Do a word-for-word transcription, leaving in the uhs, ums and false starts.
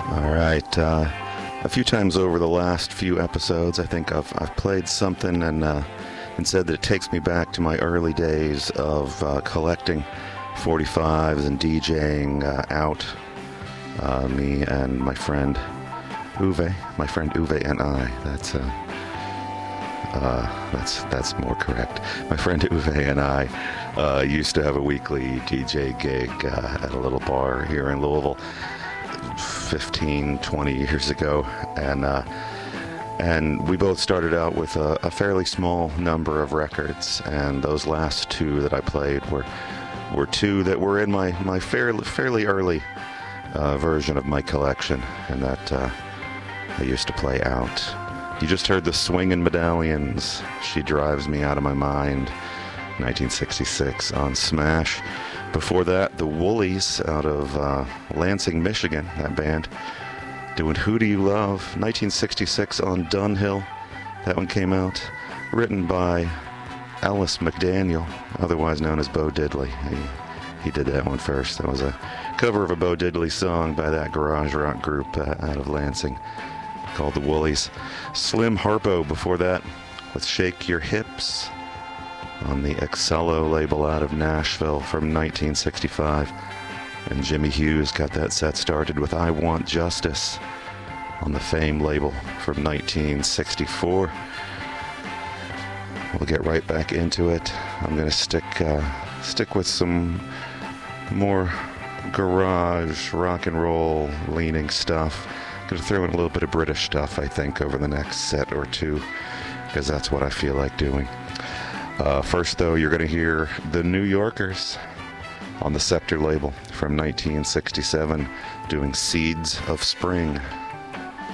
All right. Uh, a few times over the last few episodes, I think I've I've played something and uh, and said that it takes me back to my early days of uh, collecting forty-fives and DJing uh, out. Uh, me and my friend Uwe, my friend Uwe and I. That's uh, uh, that's that's more correct. My friend Uwe and I uh, used to have a weekly D J gig uh, at a little bar here in Louisville fifteen, twenty years ago, and uh, and we both started out with a, a fairly small number of records, and those last two that I played were were two that were in my my fairly fairly early uh, version of my collection, and that uh, I used to play out. You just heard the Swingin' Medallions, She Drives Me Out of My Mind, nineteen sixty-six on Smash. Before that, the Woolies out of uh, Lansing, Michigan, that band, doing Who Do You Love, nineteen sixty-six on Dunhill. That one came out, written by Ellis McDaniel, otherwise known as Bo Diddley. He, he did that one first. That was a cover of a Bo Diddley song by that garage rock group uh, out of Lansing called the Woolies. Slim Harpo before that with Shake Your Hips on the Excello label out of Nashville from nineteen sixty-five. And Jimmy Hughes got that set started with I Want Justice on the Fame label from nineteen sixty-four. We'll get right back into it. I'm going to stick uh, stick with some more garage, rock and roll leaning stuff. I'm going to throw in a little bit of British stuff, I think, over the next set or two, because that's what I feel like doing. Uh, first, though, you're going to hear the New Yorkers on the Scepter label from nineteen sixty-seven doing Seeds of Spring.